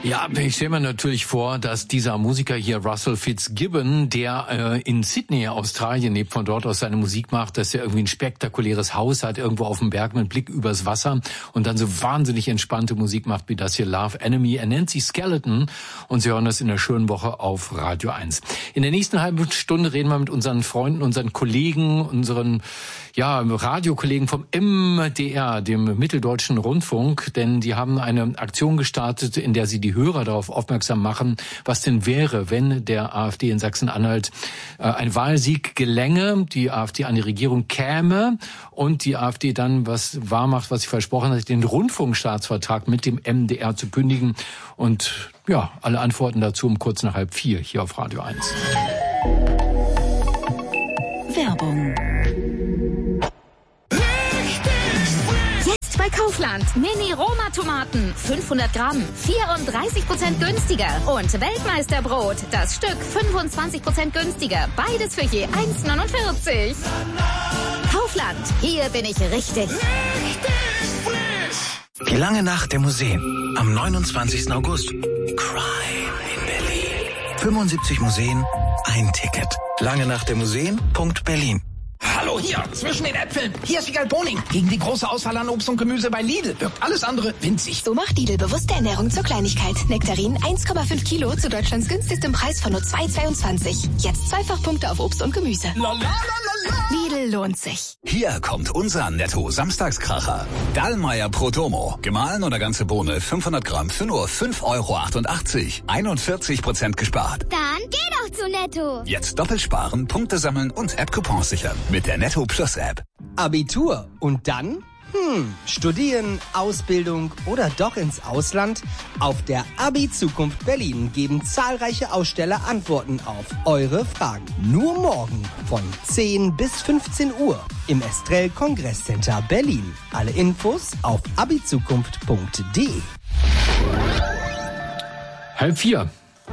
Ja, ich stelle mir natürlich vor, dass dieser Musiker hier, Russell Fitzgibbon, der in Sydney, Australien lebt, von dort aus seine Musik macht, dass er irgendwie ein spektakuläres Haus hat, irgendwo auf dem Berg mit Blick übers Wasser und dann so wahnsinnig entspannte Musik macht, wie das hier, Love Enemy. Er nennt sich Skeleton und Sie hören das in der schönen Woche auf Radio 1. In der nächsten halben Stunde reden wir mit unseren Freunden, unseren Kollegen, unseren Radiokollegen vom MDR, dem Mitteldeutschen Rundfunk, denn die haben eine Aktion gestartet, in der sie die Hörer darauf aufmerksam machen, was denn wäre, wenn der AfD in Sachsen-Anhalt ein Wahlsieg gelänge, die AfD an die Regierung käme und die AfD dann was wahrmacht, was sie versprochen hat, den Rundfunkstaatsvertrag mit dem MDR zu kündigen. Und ja, alle Antworten dazu um kurz nach 3:30 hier auf Radio 1. Werbung. Bei Kaufland. Mini-Roma-Tomaten. 500 Gramm. 34% günstiger. Und Weltmeisterbrot. Das Stück 25% günstiger. Beides für je 1,49. Kaufland. Hier bin ich richtig. Die lange Nacht der Museen. Am 29. August. Crime in Berlin. 75 Museen, ein Ticket. Lange Nacht der Museen.Berlin. Hallo, hier, zwischen den Äpfeln. Hier ist Wiegald Boning. Gegen die große Auswahl an Obst und Gemüse bei Lidl wirkt alles andere winzig. So macht Lidl bewusste Ernährung zur Kleinigkeit. Nektarin 1,5 Kilo zu Deutschlands günstigstem Preis von nur 2,22. Jetzt Zweifachpunkte auf Obst und Gemüse. Lidl lohnt sich. Hier kommt unser Netto-Samstagskracher. Dallmayr Pro Domo. Gemahlen oder ganze Bohne 500 Gramm für nur 5,88 €. 41% gespart. Dann geh doch zu Netto. Jetzt doppelt sparen, Punkte sammeln und App-Coupons sichern. Mit der Netto Plus App. Abitur. Und dann? Studieren, Ausbildung oder doch ins Ausland? Auf der Abi-Zukunft Berlin geben zahlreiche Aussteller Antworten auf eure Fragen. Nur morgen von 10 bis 15 Uhr im Estrell Kongresscenter Berlin. Alle Infos auf abizukunft.de. 3:30.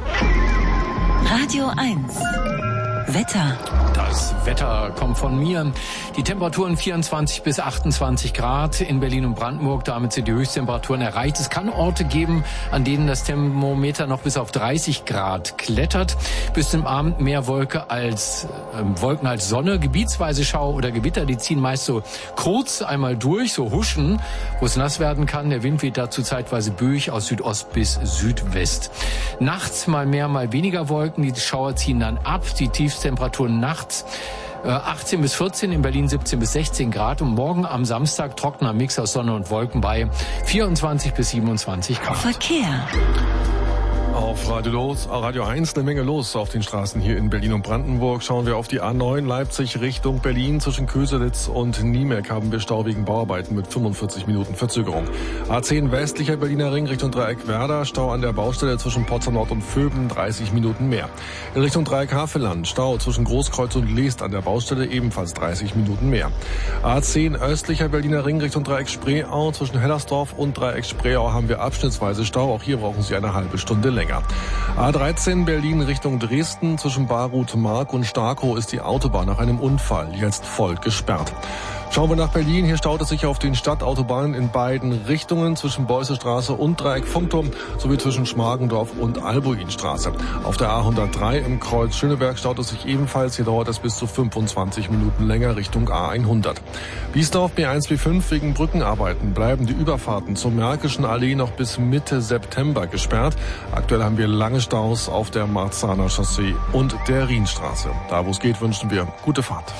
Radio 1. Wetter. Das Wetter kommt von mir. Die Temperaturen 24 bis 28 Grad in Berlin und Brandenburg. Damit sind die Höchsttemperaturen erreicht. Es kann Orte geben, an denen das Thermometer noch bis auf 30 Grad klettert. Bis zum Abend mehr Wolken als Sonne. Gebietsweise Schauer oder Gewitter, die ziehen meist so kurz einmal durch, so huschen, wo es nass werden kann. Der Wind weht dazu zeitweise böig aus Südost bis Südwest. Nachts mal mehr, mal weniger Wolken. Die Schauer ziehen dann ab. Die Tiefstemperaturen nachts 18 bis 14, in Berlin 17 bis 16 Grad und morgen am Samstag trockener Mix aus Sonne und Wolken bei 24 bis 27 Grad. Verkehr. Auf Radio 1 eine Menge los auf den Straßen hier in Berlin und Brandenburg. Schauen wir auf die A9 Leipzig Richtung Berlin. Zwischen Köselitz und Niemek haben wir Stau wegen Bauarbeiten mit 45 Minuten Verzögerung. A10 westlicher Berliner Ring Richtung Dreieck Werder. Stau an der Baustelle zwischen Potsdam Nord und Vöben, 30 Minuten mehr. In Richtung Dreieck Havelland Stau zwischen Großkreuz und Leest an der Baustelle, ebenfalls 30 Minuten mehr. A10 östlicher Berliner Ring Richtung Dreieck Spreeau. Zwischen Hellersdorf und Dreieck Spreeau haben wir abschnittsweise Stau. Auch hier brauchen Sie eine halbe Stunde länger. A13 Berlin Richtung Dresden. Zwischen Baruth-Mark und Starkow ist die Autobahn nach einem Unfall jetzt voll gesperrt. Schauen wir nach Berlin. Hier staut es sich auf den Stadtautobahnen in beiden Richtungen zwischen Beussestraße und Dreieck Funkturm sowie zwischen Schmargendorf und Albuinstraße. Auf der A103 im Kreuz Schöneberg staut es sich ebenfalls. Hier dauert es bis zu 25 Minuten länger Richtung A100. Biesdorf B1 B5 wegen Brückenarbeiten bleiben die Überfahrten zur Märkischen Allee noch bis Mitte September gesperrt. Aktuell haben wir lange Staus auf der Marzahner Chaussee und der Rienstraße. Da wo es geht, wünschen wir gute Fahrt.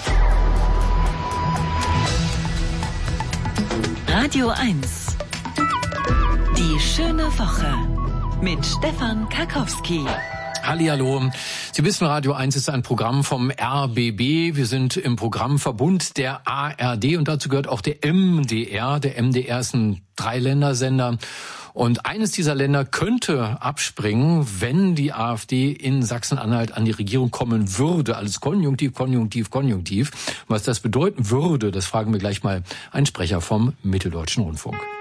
Radio 1. Die schöne Woche mit Stefan Karkowski. Hallihallo. Sie wissen, Radio 1 ist ein Programm vom RBB. Wir sind im Programmverbund der ARD und dazu gehört auch der MDR. Der MDR ist ein Dreiländersender. Und eines dieser Länder könnte abspringen, wenn die AfD in Sachsen-Anhalt an die Regierung kommen würde. Alles Konjunktiv, Konjunktiv, Konjunktiv. Was das bedeuten würde, das fragen wir gleich mal einen Sprecher vom Mitteldeutschen Rundfunk.